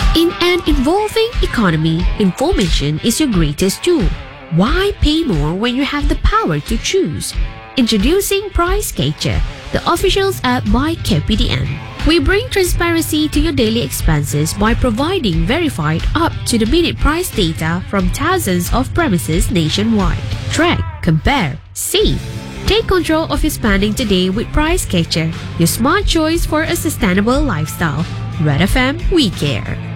In an evolving economy, information is your greatest tool. Why pay more when you have the power to choose? Introducing Price Catcher, the officials app by KPDN. We bring transparency to your daily expenses by providing verified up-to-the-minute price data from thousands of premises nationwide. Track, compare, save. Take control of your spending today with Price Catcher, your smart choice for a sustainable lifestyle. Red FM, we care.